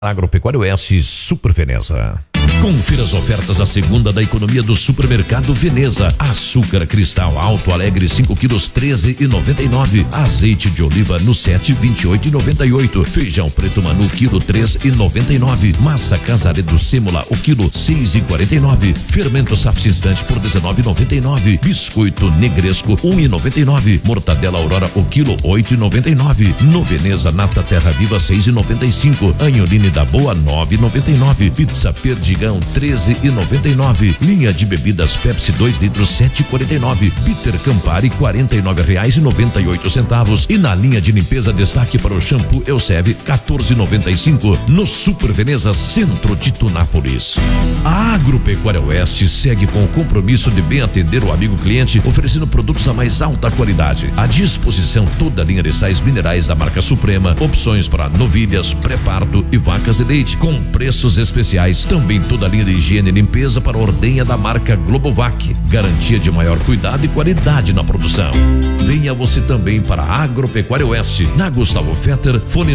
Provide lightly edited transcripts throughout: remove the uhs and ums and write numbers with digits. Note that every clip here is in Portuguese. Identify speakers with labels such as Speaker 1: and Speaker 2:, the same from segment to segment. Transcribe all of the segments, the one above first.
Speaker 1: Agropecuário Oeste Super Veneza. Confira as ofertas da segunda da economia do Supermercado Veneza. Açúcar cristal Alto Alegre 5 quilos 13,99. Azeite de oliva no 7 28,98. Feijão preto Manu quilo 3,99. Massa Casaredo Sêmola o quilo 6,49. Fermento subsistente por 19,99. Biscoito Negresco 1,99. Mortadela Aurora o quilo 8,99. No Veneza Nata Terra Viva 6,95. Anholine da Boa 9,99. Pizza Perdigão 13,99. Linha de bebidas Pepsi 2 litros 7,49. Peter Campari R$49,98. E na linha de limpeza destaque para o shampoo Elseve 14,95. No Super Veneza Centro de Tunápolis. A Agropecuária Oeste segue com o compromisso de bem atender o amigo cliente, oferecendo produtos a mais alta qualidade. À disposição toda a linha de sais minerais da marca Suprema, opções para novilhas, pré-parto e vacas de leite com preços especiais. Também toda a linha de higiene e limpeza para a ordenha da marca Globovac. Garantia de maior cuidado e qualidade na produção. Venha você também para a Agropecuária Oeste, na Gustavo Fetter, fone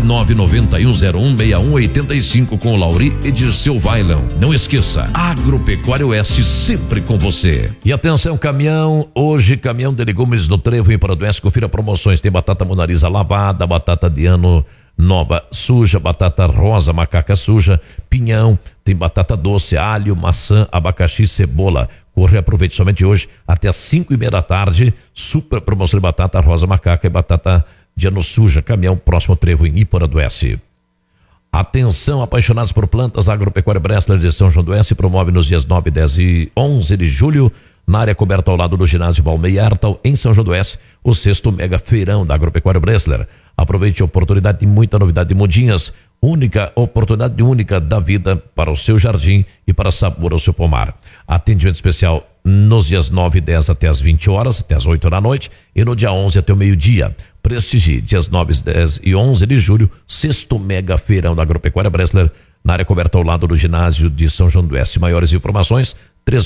Speaker 1: 991016185 com o Lauri e Dirceu Vailão. Não esqueça, Agropecuária Oeste sempre com você. E atenção, caminhão, hoje caminhão de legumes no Trevo em Paradoeste, confira promoções, tem batata monarisa lavada, batata de ano nova suja, batata rosa, macaca suja, pinhão, tem batata doce, alho, maçã, abacaxi, cebola. Corre, aproveite somente hoje até às 5:30 da tarde. Super promoção de batata rosa, macaca e batata de ano suja. Caminhão próximo Trevo em Ípora do Oeste. Atenção, apaixonados por plantas, a Agropecuária Bressler de São João do Oeste promove nos dias 9, 10 e 11 de julho, na área coberta ao lado do ginásio Valmei Ertal, em São João do Oeste, o 6º mega feirão da Agropecuária Bressler. Aproveite a oportunidade de muita novidade de mudinhas, única oportunidade única da vida para o seu jardim e para sabor ao seu pomar. Atendimento especial nos dias 9 e 10 até as 20 horas, até as 8 da noite, e no dia 11 até o meio-dia. Prestigie, dias 9, 10 e 11 de julho, 6º mega feirão da Agropecuária Bressler, na área coberta ao lado do ginásio de São João do Oeste. Maiores informações,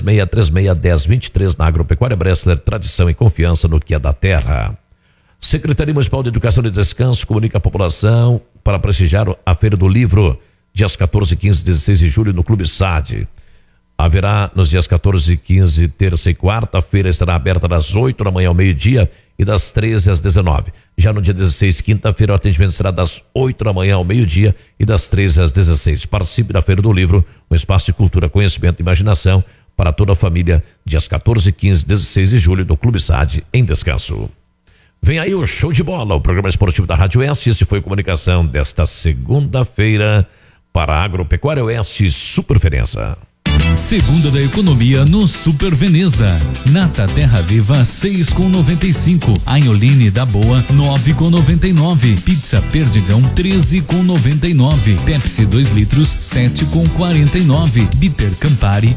Speaker 1: 3636-1023 na Agropecuária Bressler, tradição e confiança no que é da terra. Secretaria Municipal de Educação e Descanso comunica à população para prestigiar a Feira do Livro, dias 14, 15 e 16 de julho no Clube SAD. Haverá nos dias 14 e 15, terça e quarta, a feira estará aberta das 8 da manhã ao meio-dia e das 13 às 19. Já no dia 16, quinta-feira, o atendimento será das 8 da manhã ao meio-dia e das 13 às 16. Participe da Feira do Livro, um espaço de cultura, conhecimento e imaginação para toda a família, dias 14, 15 e 16 de julho no Clube SAD, em Descanso. Vem aí o Show de Bola, o programa esportivo da Rádio Oeste. Este foi a comunicação desta segunda-feira para a Agropecuária Oeste Super Veneza.
Speaker 2: Segunda da economia no Super Veneza. Nata Terra Viva 6,95. Anholine da Boa 9,99. Pizza Perdigão 13,99. Pepsi 2 litros 7,49. Bitter Campari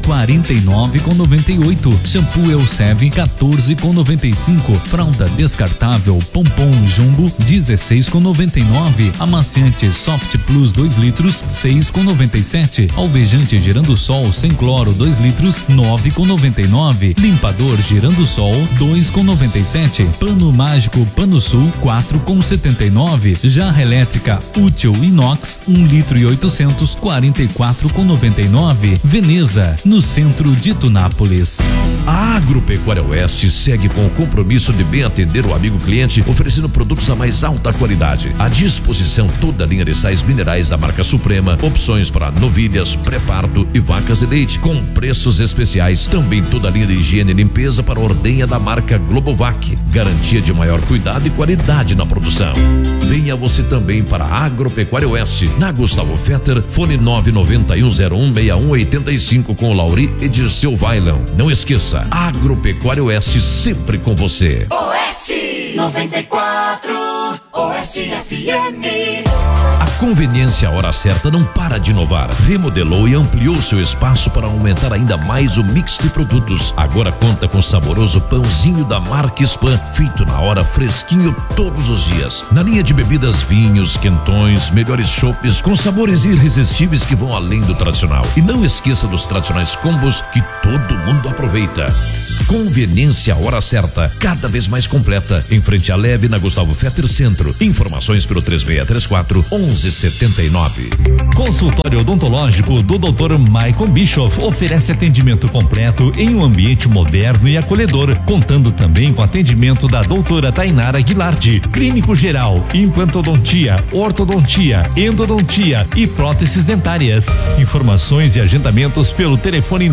Speaker 2: 49,98. Shampoo Elseve 14,95. Fralda descartável Pompom Jumbo 16,99. Amaciante Soft Plus 2 litros 6,97. Alvejante Girando Sol sem cloro 2 litros 9,99. Limpador Girando Sol 2,97. Pano mágico Pano Sul 4,79. Jarra elétrica Útil Inox 1 litro e 800 44,99. Veneza, no centro de Tunápolis.
Speaker 1: A Agropecuária Oeste segue com o compromisso de bem atender o amigo cliente, oferecendo produtos a mais alta qualidade. À disposição toda a linha de sais minerais da marca Suprema, opções para novilhas, pré-parto e vacas de leite com preços especiais. Também toda a linha de higiene e limpeza para a ordenha da marca Globovac. Garantia de maior cuidado e qualidade na produção. Venha você também para a Agropecuária Oeste, na Gustavo Fetter, fone 991016185 com o Lauri e Dirceu Vailão. Não esqueça, Agropecuária Oeste sempre com você.
Speaker 3: Oeste 94, Oeste FM.
Speaker 1: A conveniência Hora Certa não para de inovar. Remodelou e ampliou seu espaço para aumentar ainda mais o mix de produtos. Agora conta com saboroso pãozinho da marca Spam, feito na hora, fresquinho todos os dias. Na linha de bebidas, vinhos, quentões, melhores chopes com sabores irresistíveis que vão além do tradicional. E não esqueça dos tradicionais combos que todo mundo aproveita. Conveniência Hora Certa, cada vez mais completa, em frente à Leve, na Gustavo Fetter Centro. 34. Informações pelo 3634-1179.
Speaker 2: Consultório odontológico do Dr. Michael Bischoff oferece atendimento completo em um ambiente moderno e acolhedor, contando também com atendimento da doutora Tainara Guilardi, clínico geral, implantodontia, ortodontia, endodontia e próteses dentárias. Informações e agendamentos pelo telefone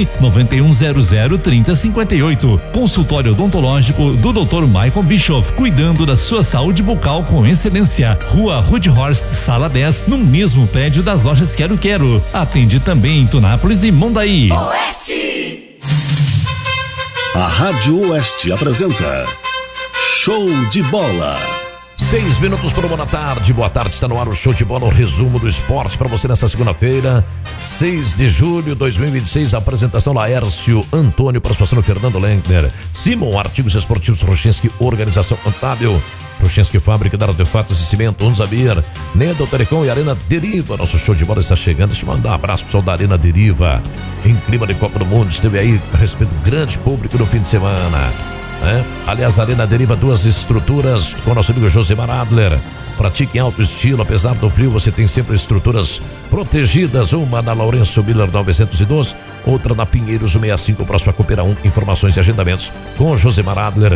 Speaker 2: 991003058. Consultório odontológico do Dr. Michael Bischoff, cuidando da sua saúde bucal com excelência. Rua Rudhorst, sala 10, no mesmo prédio das lojas Quero Quero. Atende também em Tunápolis e Mondaí.
Speaker 3: Oeste.
Speaker 4: A Rádio Oeste apresenta Show de Bola.
Speaker 1: 6 minutos para boa tarde. Boa tarde, está no ar o Show de Bola, o resumo do esporte para você nessa segunda-feira, 6 de julho de 2026. A apresentação Laércio Antônio, participação do Fernando Lengner. Simon, artigos esportivos Ruchenski, organização contábil. Ruchenski, fábrica de artefatos e cimento, Unzabir, Nedo Telecom e Arena Deriva. Nosso Show de Bola está chegando. Deixa eu mandar um abraço pro pessoal da Arena Deriva. Em clima de Copa do Mundo, esteve aí a respeito do grande público no fim de semana. Aliás, a Arena Deriva, 2 estruturas com nosso amigo Josemar Adler. Pratique em alto estilo, apesar do frio, você tem sempre estruturas protegidas. Uma na Lourenço Miller 912, outra na Pinheiros 165, próximo a Copeira 1. Informações e agendamentos com o Josemar Adler,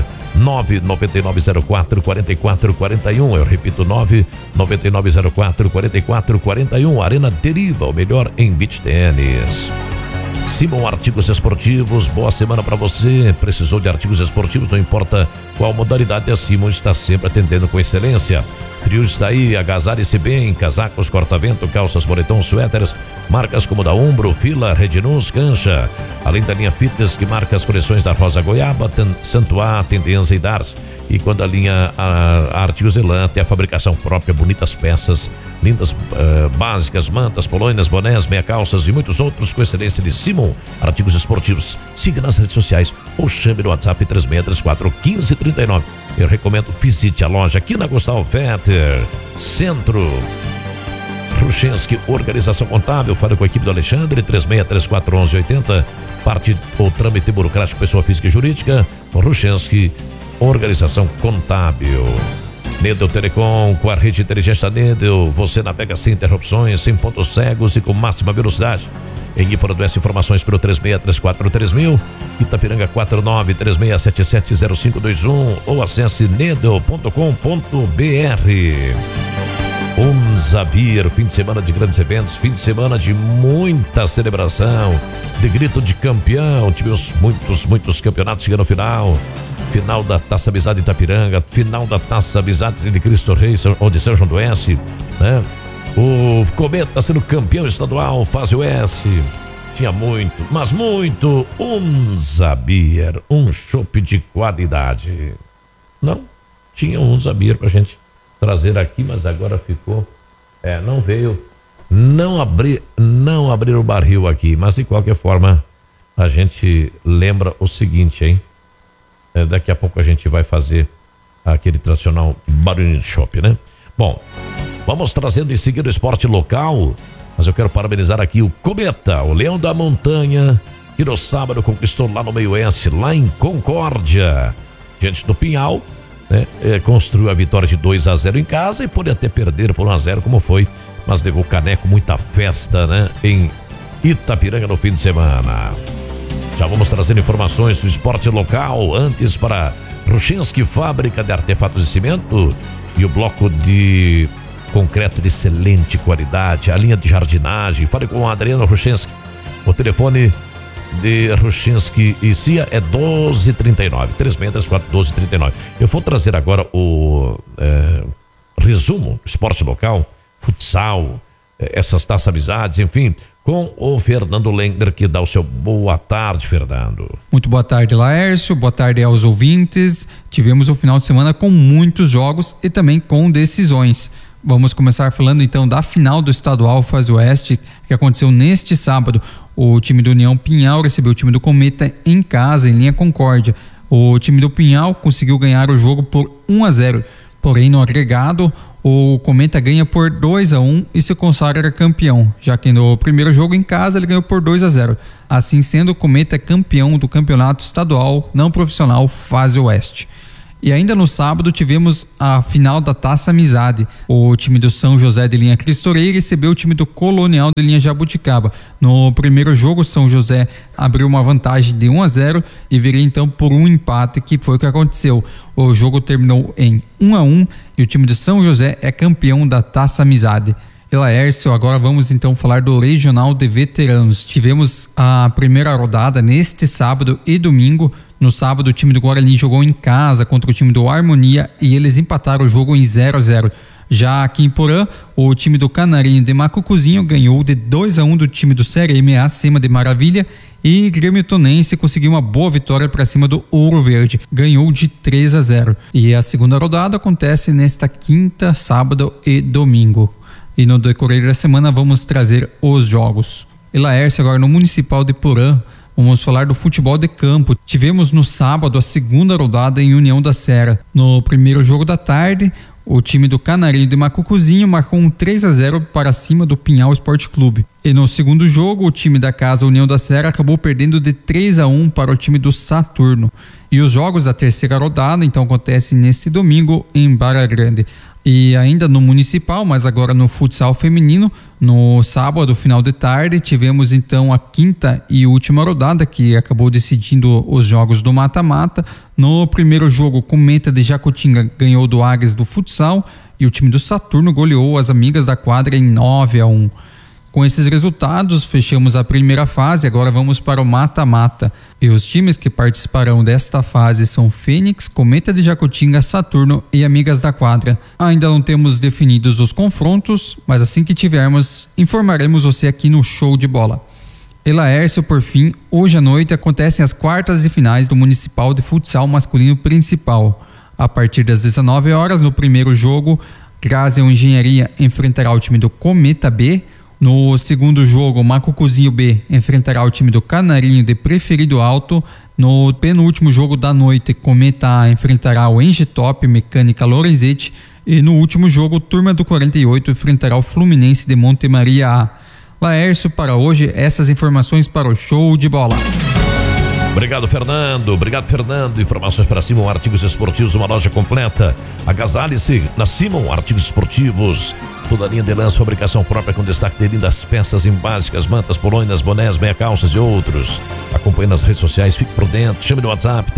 Speaker 1: 99904-4441. Eu repito, 99904-4441. Arena Deriva, o melhor em beach tênis. Simon, artigos esportivos, boa semana para você. Precisou de artigos esportivos, não importa qual modalidade, a Simon está sempre atendendo com excelência. Frio está aí, agasalhe-se bem, casacos, corta-vento, calças, moletom, suéteres, marcas como da Umbro, Fila, Redinus, Cancha. Além da linha Fitness, que marca as coleções da Rosa Goiaba, Santuá, Tendência e Dars. E quando a linha Artigos Elan tem a fabricação própria, bonitas peças, lindas básicas, mantas, polônias, bonés, meia calças e muitos outros com excelência de Simon, artigos esportivos. Siga nas redes sociais ou chame no WhatsApp 3634-1539. Eu recomendo, visite a loja aqui na Gustavo Fetter, Centro. Ruchenski, organização contábil, fale com a equipe do Alexandre, 3634-1180. Parte ou trâmite burocrático, pessoa física e jurídica. Ruchenski, organização contábil. Nedel Telecom, com a rede inteligência Nedel, você navega sem interrupções, sem pontos cegos e com máxima velocidade. Em Iporanduense, informações pelo 3634-3000, Itapiranga 4936770521 ou acesse nedel.com.br. Unzabir, fim de semana de grandes eventos, fim de semana de muita celebração, de grito de campeão. Tivemos muitos campeonatos chegando ao final. Final da Taça Amizade Itapiranga, final da Taça Amizade de Cristo Rei ou de São João do Oeste, né? O Cometa está sendo campeão estadual, fase Oeste. Tinha muito Unzabir, um chopp de qualidade. Não, tinha um Unzabir pra gente trazer aqui, mas agora ficou, não veio, não abrir o barril aqui, mas de qualquer forma a gente lembra o seguinte, hein? Daqui a pouco a gente vai fazer aquele tradicional barulhinho de chopp, né? Bom, vamos trazendo em seguida o esporte local, mas eu quero parabenizar aqui o Cometa, o Leão da Montanha, que no sábado conquistou lá no Meio Oeste, lá em Concórdia, diante do Pinhal, né? Construiu a vitória de 2-0 em casa e pôde até perder por 1-0 como foi, mas levou o caneco, muita festa, né? Em Itapiranga no fim de semana. Já vamos trazendo informações do esporte local, antes para Ruchenski, fábrica de artefatos de cimento e o bloco de concreto de excelente qualidade, a linha de jardinagem. Fale com o Adriano Ruchenski. O telefone de Ruchenski e Cia é 1239, 3634-1239. Eu vou trazer agora o resumo do esporte local, futsal, essas taças amizades, enfim, com o Fernando Lengner, que dá o seu boa tarde, Fernando.
Speaker 5: Muito boa tarde, Laércio, boa tarde aos ouvintes. Tivemos um final de semana com muitos jogos e também com decisões. Vamos começar falando então da final do estadual Fase Oeste, que aconteceu neste sábado. O time do União Pinhal recebeu o time do Cometa em casa, em linha Concórdia. O time do Pinhal conseguiu ganhar o jogo por 1-0, porém no agregado o Cometa ganha por 2-1 e se consagra campeão, já que no primeiro jogo em casa ele ganhou por 2-0. Assim sendo, o Cometa campeão do campeonato estadual não profissional Fase Oeste. E ainda no sábado tivemos a final da Taça Amizade. O time do São José de linha Cristoreira recebeu o time do Colonial de linha Jabuticaba. No primeiro jogo, São José abriu uma vantagem de 1-0 e viria então por um empate, que foi o que aconteceu. O jogo terminou em 1-1 e o time do São José é campeão da Taça Amizade. E Laércio, agora vamos então falar do Regional de Veteranos. Tivemos a primeira rodada neste sábado e domingo. No sábado, o time do Guarani jogou em casa contra o time do Harmonia e eles empataram o jogo em 0-0. Já aqui em Porã, o time do Canarinho de Macucuzinho ganhou de 2-1 do time do CRM acima de Maravilha, e Grêmio Tonense conseguiu uma boa vitória para cima do Ouro Verde, ganhou de 3-0. E a segunda rodada acontece nesta quinta, sábado e domingo. E no decorrer da semana vamos trazer os jogos. E Laércio, agora no Municipal de Porã, vamos falar do futebol de campo. Tivemos no sábado a segunda rodada em União da Serra. No primeiro jogo da tarde, o time do Canarinho de Macucuzinho marcou um 3-0 para cima do Pinhal Esporte Clube. E no segundo jogo, o time da casa União da Serra acabou perdendo de 3-1 para o time do Saturno. E os jogos da terceira rodada então acontecem neste domingo em Barra Grande. E ainda no Municipal, mas agora no futsal feminino, no sábado, final de tarde, tivemos então a quinta e última rodada, que acabou decidindo os jogos do mata-mata. No primeiro jogo, Cometa de Jacutinga ganhou do Águias do futsal e o time do Saturno goleou as Amigas da Quadra em 9-1. Com esses resultados, fechamos a primeira fase, agora vamos para o mata-mata. E os times que participarão desta fase são Fênix, Cometa de Jacutinga, Saturno e Amigas da Quadra. Ainda não temos definidos os confrontos, mas assim que tivermos, informaremos você aqui no Show de Bola. E Laércio, por fim, hoje à noite acontecem as quartas e finais do Municipal de Futsal Masculino Principal. A partir das 19 horas, no primeiro jogo, Graziel Engenharia enfrentará o time do Cometa B. No segundo jogo, Macucuzinho B enfrentará o time do Canarinho de Preferido Alto. No penúltimo jogo da noite, Cometa A enfrentará o Engetop Mecânica Lorenzetti. E no último jogo, Turma do 48 enfrentará o Fluminense de Monte Maria A. Laércio, para hoje, essas informações para o Show de Bola.
Speaker 1: Obrigado, Fernando. Informações para Simon Artigos Esportivos, uma loja completa. Agasalhe-se na Simon Artigos Esportivos. Toda a linha de lãs, fabricação própria com destaque de lindas peças em básicas, mantas, polônias, bonés, meia calças e outros. Acompanhe nas redes sociais, fique por dentro. Chame no WhatsApp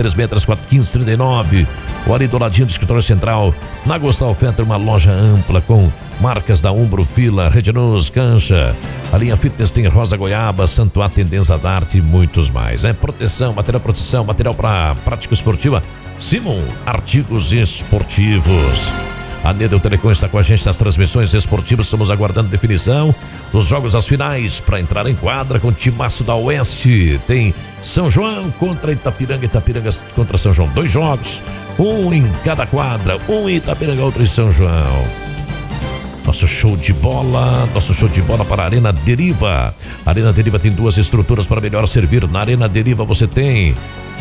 Speaker 1: 36341539. O ali do ladinho do escritório central. Na Gustavo Fetter, uma loja ampla com marcas da Umbro, Fila, Redinus, Cancha. A linha Fitness tem Rosa Goiaba, Santuá, Tendência da Arte e muitos mais. Proteção, material para prática esportiva. Simon Artigos Esportivos. A Nedel Telecom está com a gente nas transmissões esportivas. Estamos aguardando definição dos jogos das finais para entrar em quadra com o timaço da Oeste. Tem São João contra Itapiranga, Itapiranga contra São João. 2 jogos, um em cada quadra, um em Itapiranga, outro em São João. Nosso show de bola para a Arena Deriva. A Arena Deriva tem 2 estruturas para melhor servir. Na Arena Deriva você tem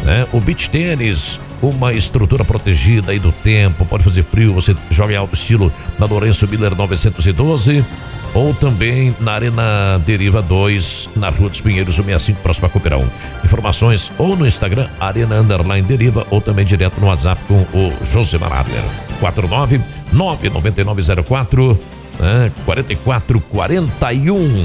Speaker 1: o beach tênis, uma estrutura protegida aí do tempo, pode fazer frio, você joga em alto estilo na Lourenço Miller 912, ou também na Arena Deriva 2, na Rua dos Pinheiros 165, próximo a Cooperão. Informações ou no Instagram, Arena_Deriva, ou também direto no WhatsApp com o Josemar Adler. 4999904 4441.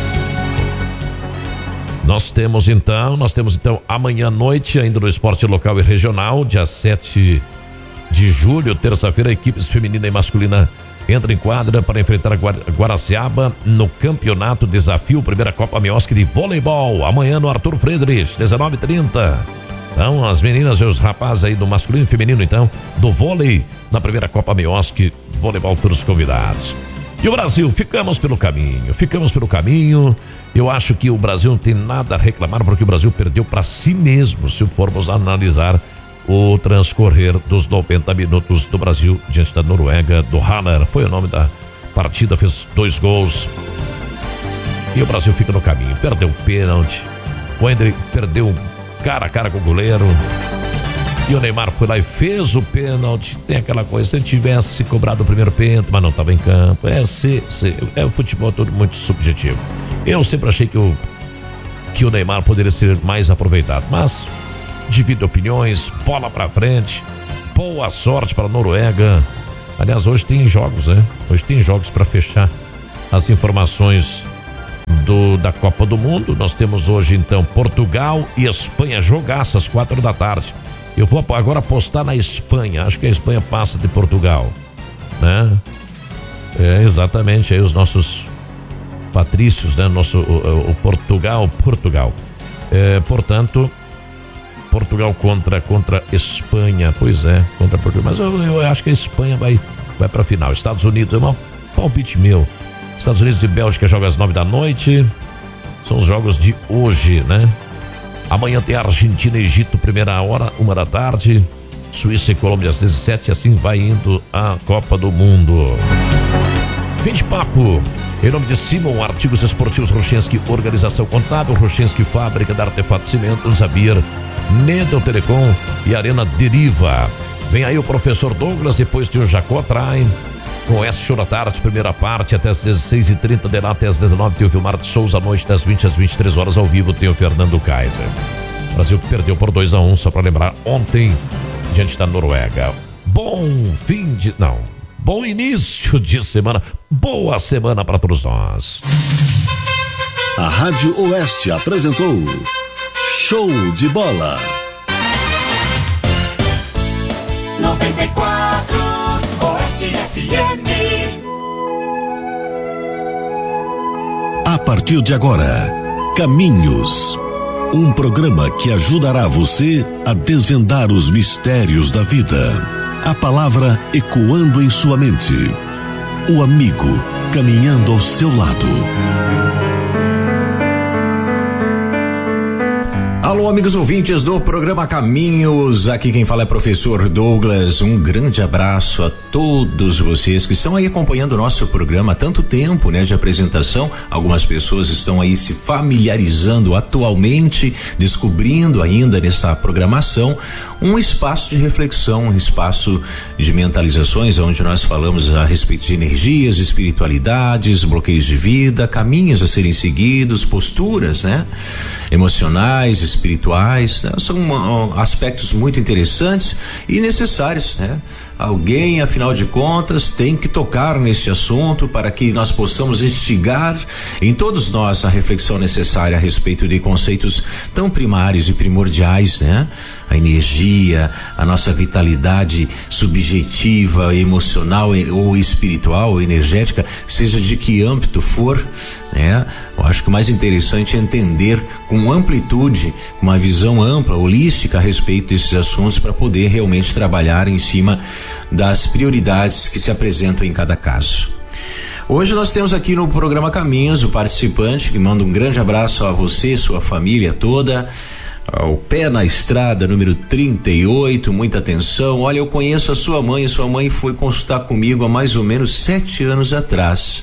Speaker 1: Nós temos então amanhã à noite, ainda no esporte local e regional, dia 7 de julho, terça-feira, equipes feminina e masculina entram em quadra para enfrentar a Guaraciaba no campeonato Desafio, primeira Copa Mioski de voleibol, amanhã no Arthur Friedrich, 19h30. Então, as meninas e os rapazes aí do masculino e feminino, então, do vôlei, na primeira Copa Mioski, voleibol, todos convidados. E o Brasil, ficamos pelo caminho. Eu acho que o Brasil não tem nada a reclamar, porque o Brasil perdeu para si mesmo, se formos analisar o transcorrer dos 90 minutos do Brasil diante da Noruega, do Haller, foi o nome da partida, fez 2 gols. E o Brasil fica no caminho, perdeu o pênalti, o Hendrick perdeu cara a cara com o goleiro, e o Neymar foi lá e fez o pênalti. Tem aquela coisa, se ele tivesse cobrado o primeiro pênalti, mas não estava em campo, o futebol todo muito subjetivo. Eu sempre achei que o Neymar poderia ser mais aproveitado, mas divido opiniões, bola pra frente, Boa sorte para a Noruega. Aliás, hoje tem jogos, né? Hoje tem jogos para fechar as informações da Copa do Mundo. Nós temos hoje, então, Portugal e Espanha, jogaço às 4 da tarde. Eu vou agora apostar na Espanha. Acho que a Espanha passa de Portugal, né? Exatamente, aí os nossos patrícios, né? O Portugal. Portanto, Portugal contra Espanha. Pois é, contra Portugal. Mas eu acho que a Espanha vai para a final. Estados Unidos, é um palpite meu. Estados Unidos e Bélgica jogam às 9 da noite. São os jogos de hoje, né? Amanhã tem Argentina e Egito, primeira hora, 1 da tarde. Suíça e Colômbia às 17, assim vai indo a Copa do Mundo. Fim de papo. Em nome de Simon, artigos esportivos Rochenski, organização contábil, Rochenski, fábrica de artefato de cimento, Zabir, Nedel Telecom e Arena Deriva. Vem aí o professor Douglas, depois tem o Jacó Traem, com S Show da Tarde, primeira parte, até às 16h30, de lá até às 19h, tem o Vilmar de Souza, à noite, das 20 às 23 horas, ao vivo, tem o Fernando Kaiser. O Brasil perdeu por 2-1, só para lembrar, ontem, diante da Noruega. Bom início de semana, boa semana para todos nós.
Speaker 4: A Rádio Oeste apresentou Show de Bola.
Speaker 3: 94 Oeste FM.
Speaker 4: A partir de agora, Caminhos. Um programa que ajudará você a desvendar os mistérios da vida. A palavra ecoando em sua mente. O amigo caminhando ao seu lado.
Speaker 6: Alô, amigos ouvintes do programa Caminhos, aqui quem fala é professor Douglas. Um grande abraço a todos vocês que estão aí acompanhando o nosso programa há tanto tempo, né, de apresentação. Algumas pessoas estão aí se familiarizando atualmente, descobrindo ainda nessa programação um espaço de reflexão, um espaço de mentalizações, onde nós falamos a respeito de energias, espiritualidades, bloqueios de vida, caminhos a serem seguidos, posturas, né, emocionais, espirituais, né? São aspectos muito interessantes e necessários, né? Alguém, afinal de contas, tem que tocar neste assunto para que nós possamos instigar em todos nós a reflexão necessária a respeito de conceitos tão primários e primordiais, né? A energia, a nossa vitalidade subjetiva, emocional ou espiritual, ou energética, seja de que âmbito for, né? Eu acho que o mais interessante é entender com amplitude, com uma visão ampla, holística a respeito desses assuntos para poder realmente trabalhar em cima das prioridades que se apresentam em cada caso. Hoje nós temos aqui no programa Caminhos o participante que manda um grande abraço a você, sua família toda, ao pé na estrada, número 38, muita atenção. Olha, eu conheço a sua mãe foi consultar comigo há mais ou menos 7 anos atrás.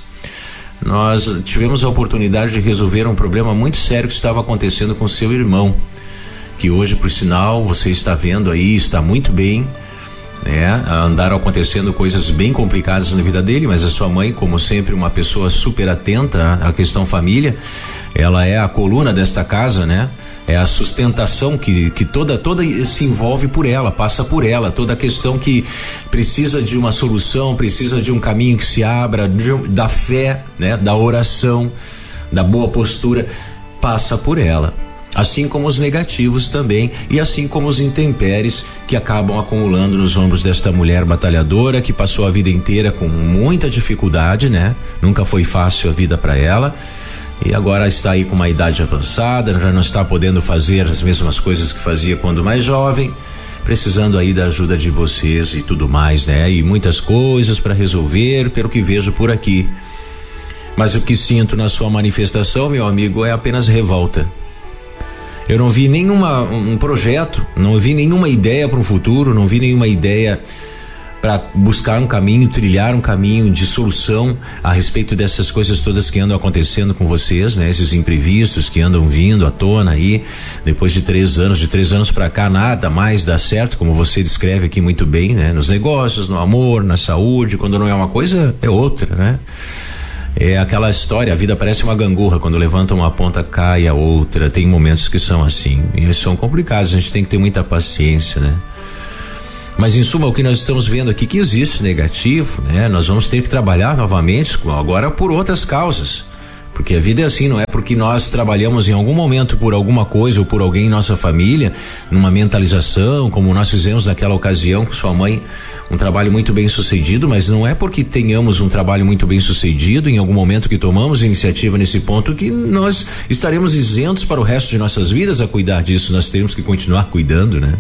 Speaker 6: Nós tivemos a oportunidade de resolver um problema muito sério que estava acontecendo com seu irmão, que hoje, por sinal, você está vendo aí, está muito bem, né? Andaram acontecendo coisas bem complicadas na vida dele, mas a sua mãe, como sempre, uma pessoa super atenta à questão família, ela é a coluna desta casa, né? É a sustentação que toda se envolve por ela, passa por ela, toda a questão que precisa de uma solução, precisa de um caminho que se abra, da fé, né? Da oração, da boa postura, passa por ela. Assim como os negativos também, e assim como os intempéries que acabam acumulando nos ombros desta mulher batalhadora que passou a vida inteira com muita dificuldade, né? Nunca foi fácil a vida para ela. E agora está aí com uma idade avançada, já não está podendo fazer as mesmas coisas que fazia quando mais jovem, precisando aí da ajuda de vocês e tudo mais, né? E muitas coisas para resolver, pelo que vejo por aqui. Mas o que sinto na sua manifestação, meu amigo, é apenas revolta. Eu não vi um projeto, não vi nenhuma ideia para um futuro, não vi nenhuma ideia para buscar um caminho, trilhar um caminho de solução a respeito dessas coisas todas que andam acontecendo com vocês, né? Esses imprevistos que andam vindo à tona aí, depois de 3 anos para cá, nada mais dá certo, como você descreve aqui muito bem, né? Nos negócios, no amor, na saúde, quando não é uma coisa, é outra, né? É aquela história, a vida parece uma gangorra, quando levanta uma ponta cai a outra, tem momentos que são assim, e são complicados, a gente tem que ter muita paciência, né? Mas em suma, o que nós estamos vendo aqui que existe negativo, né? Nós vamos ter que trabalhar novamente, agora por outras causas. Porque a vida é assim, não é porque nós trabalhamos em algum momento por alguma coisa ou por alguém em nossa família, numa mentalização, como nós fizemos naquela ocasião com sua mãe, um trabalho muito bem sucedido, mas não é porque tenhamos um trabalho muito bem sucedido em algum momento que tomamos iniciativa nesse ponto que nós estaremos isentos para o resto de nossas vidas a cuidar disso. Nós teremos que continuar cuidando, né?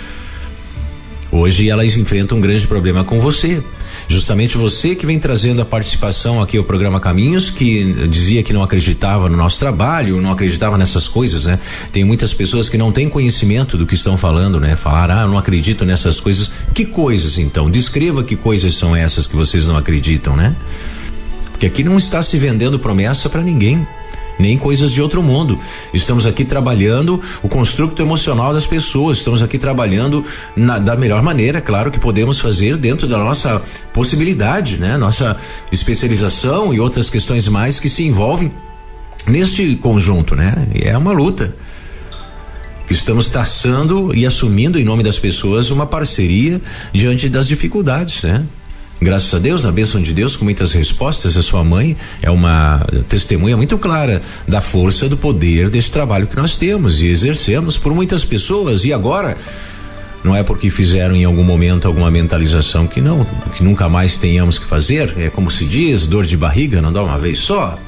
Speaker 6: Hoje elas enfrentam um grande problema com você. Justamente você que vem trazendo a participação aqui ao programa Caminhos, que dizia que não acreditava no nosso trabalho, não acreditava nessas coisas, né? Tem muitas pessoas que não têm conhecimento do que estão falando, né? Falar, eu não acredito nessas coisas. Que coisas então? Descreva que coisas são essas que vocês não acreditam, né? Porque aqui não está se vendendo promessa para ninguém, nem coisas de outro mundo. Estamos aqui trabalhando o construto emocional das pessoas, estamos aqui trabalhando da melhor maneira, claro, que podemos fazer dentro da nossa possibilidade, né? Nossa especialização e outras questões mais que se envolvem neste conjunto, né? E é uma luta que estamos traçando e assumindo em nome das pessoas uma parceria diante das dificuldades, né? Graças a Deus, na bênção de Deus, com muitas respostas, a sua mãe é uma testemunha muito clara da força, do poder desse trabalho que nós temos e exercemos por muitas pessoas. E agora, não é porque fizeram em algum momento alguma mentalização que nunca mais tenhamos que fazer. É como se diz, dor de barriga não dá uma vez só.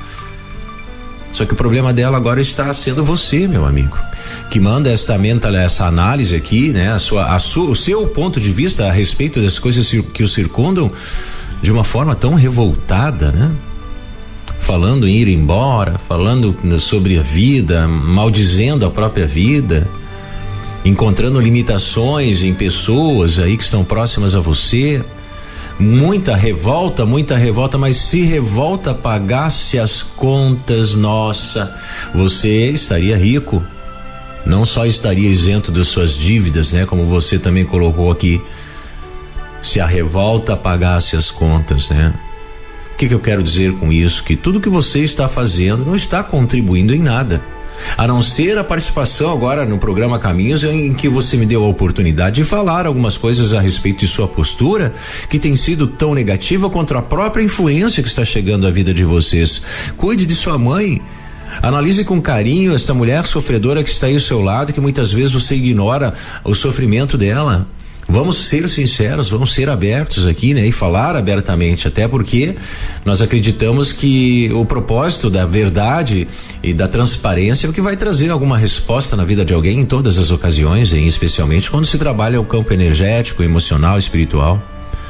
Speaker 6: Só que o problema dela agora está sendo você, meu amigo, que manda essa análise aqui, né? O seu ponto de vista a respeito das coisas que o circundam de uma forma tão revoltada, né? Falando em ir embora, falando sobre a vida, maldizendo a própria vida, encontrando limitações em pessoas aí que estão próximas a você. Muita revolta, mas se revolta pagasse as contas, nossa, você estaria rico. Não só estaria isento das suas dívidas, né? Como você também colocou aqui. Se a revolta pagasse as contas, né? O que eu quero dizer com isso? Que tudo que você está fazendo não está contribuindo em nada. A não ser a participação agora no programa Caminhos, em que você me deu a oportunidade de falar algumas coisas a respeito de sua postura, que tem sido tão negativa contra a própria influência que está chegando à vida de vocês. Cuide de sua mãe. Analise com carinho esta mulher sofredora que está aí ao seu lado, que muitas vezes você ignora o sofrimento dela. Vamos ser sinceros, vamos ser abertos aqui, né? E falar abertamente, até porque nós acreditamos que o propósito da verdade e da transparência é o que vai trazer alguma resposta na vida de alguém em todas as ocasiões, e especialmente quando se trabalha o campo energético, emocional, espiritual.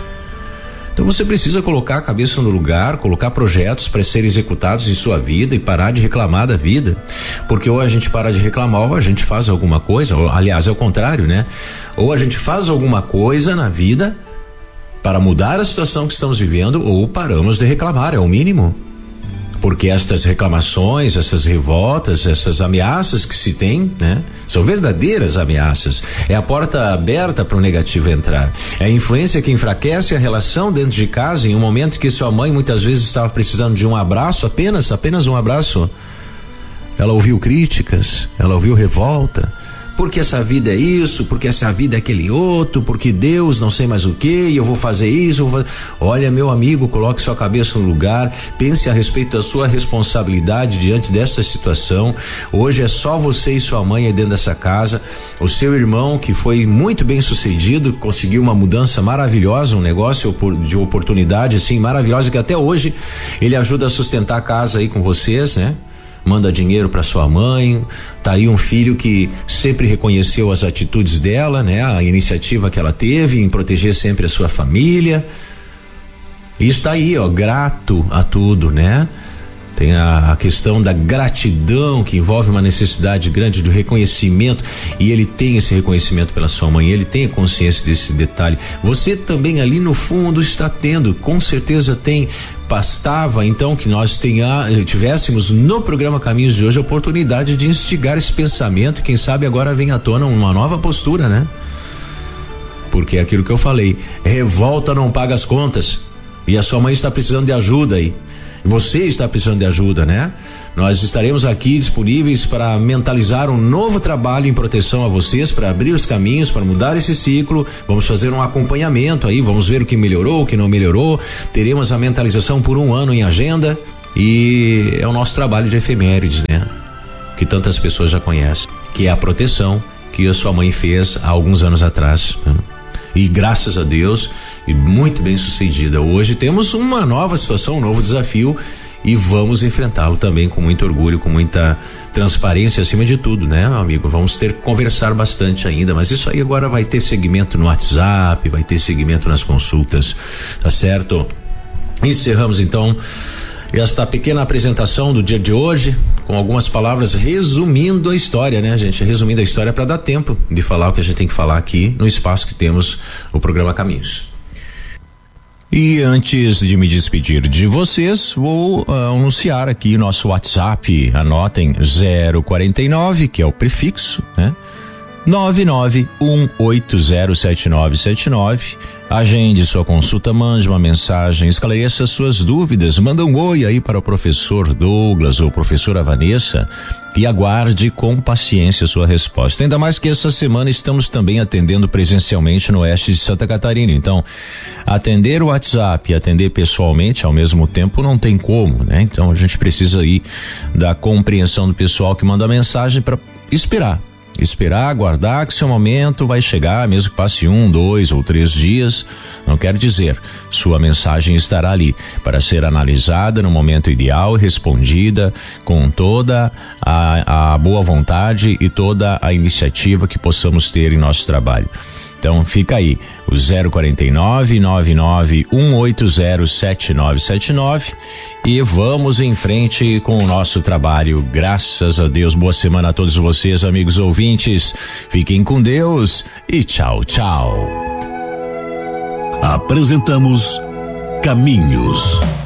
Speaker 6: Então você precisa colocar a cabeça no lugar, colocar projetos para serem executados em sua vida e parar de reclamar da vida. Porque ou a gente para de reclamar ou a gente faz alguma coisa, ou, aliás, é o contrário, né? Ou a gente faz alguma coisa na vida para mudar a situação que estamos vivendo, ou paramos de reclamar, é o mínimo. Porque estas reclamações, essas revoltas, essas ameaças que se tem, né? São verdadeiras ameaças. É a porta aberta para o negativo entrar. É a influência que enfraquece a relação dentro de casa em um momento que sua mãe muitas vezes estava precisando de um abraço, apenas um abraço. Ela ouviu críticas, ela ouviu revolta. Porque essa vida é isso, porque essa vida é aquele outro, porque Deus não sei mais o que, e eu vou fazer isso, Olha, meu amigo, coloque sua cabeça no lugar, pense a respeito da sua responsabilidade diante dessa situação. Hoje é só você e sua mãe aí dentro dessa casa, o seu irmão que foi muito bem sucedido, conseguiu uma mudança maravilhosa, um negócio de oportunidade assim maravilhosa, que até hoje ele ajuda a sustentar a casa aí com vocês, né? Manda dinheiro para sua mãe, tá aí um filho que sempre reconheceu as atitudes dela, né? A iniciativa que ela teve em proteger sempre a sua família. Isso tá aí, ó, grato a tudo, né? Tem a questão da gratidão, que envolve uma necessidade grande do reconhecimento, e ele tem esse reconhecimento pela sua mãe, ele tem consciência desse detalhe. Você também ali no fundo está tendo, com certeza tem. Bastava então que nós tivéssemos no programa Caminhos de hoje a oportunidade de instigar esse pensamento, e quem sabe agora vem à tona uma nova postura, né? Porque é aquilo que eu falei, revolta não paga as contas, e a sua mãe está precisando de ajuda aí. você está precisando de ajuda, né? Nós estaremos aqui disponíveis para mentalizar um novo trabalho em proteção a vocês, para abrir os caminhos, para mudar esse ciclo. Vamos fazer um acompanhamento aí, vamos ver o que melhorou, o que não melhorou. Teremos a mentalização por 1 ano em agenda e é o nosso trabalho de efemérides, né? Que tantas pessoas já conhecem, que é a proteção que a sua mãe fez há alguns anos atrás, né? E graças a Deus, e muito bem sucedida. Hoje temos uma nova situação, um novo desafio e vamos enfrentá-lo também com muito orgulho, com muita transparência acima de tudo, né, meu amigo? Vamos ter que conversar bastante ainda, mas isso aí agora vai ter segmento no WhatsApp, vai ter segmento nas consultas, tá certo? Encerramos então esta pequena apresentação do dia de hoje, com algumas palavras resumindo a história, né, gente? Resumindo a história para dar tempo de falar o que a gente tem que falar aqui no espaço que temos o programa Caminhos. E antes de me despedir de vocês, vou anunciar aqui nosso WhatsApp. Anotem 049, que é o prefixo, né? 991807979. Agende sua consulta, mande uma mensagem, esclareça suas dúvidas, manda um oi aí para o professor Douglas ou professora Vanessa e aguarde com paciência sua resposta. Ainda mais que essa semana estamos também atendendo presencialmente no oeste de Santa Catarina. Então, atender o WhatsApp e atender pessoalmente ao mesmo tempo não tem como, né? Então a gente precisa aí da compreensão do pessoal que manda mensagem para esperar, aguardar que seu momento vai chegar, mesmo que passe 1, 2 ou 3 dias, não quer dizer, sua mensagem estará ali para ser analisada no momento ideal e respondida com toda a boa vontade e toda a iniciativa que possamos ter em nosso trabalho. Então fica aí, o 049-180-7979 e vamos em frente com o nosso trabalho, graças a Deus. Boa semana a todos vocês, amigos ouvintes, fiquem com Deus e tchau, tchau.
Speaker 4: Apresentamos Caminhos.